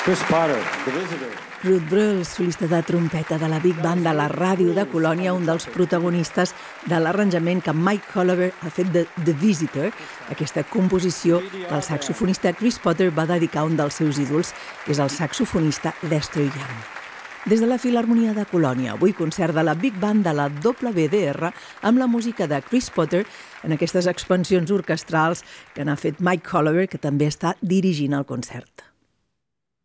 Chris Potter, The Visitor. Ruth Bröll, solista de trompeta de la Big Band de la ràdio de Colònia, un dels protagonistes de l'arranjament que Mike Hollaver ha fet de The Visitor, aquesta composició que el saxofonista Chris Potter va dedicar a un dels seus ídols, que és el saxofonista Lester Young. Des de la Filharmonia de Colònia, avui concert de la Big Band de la WDR amb la música de Chris Potter en aquestes expansions orquestrals que n'ha fet Mike Hollaver, que també està dirigint el concert.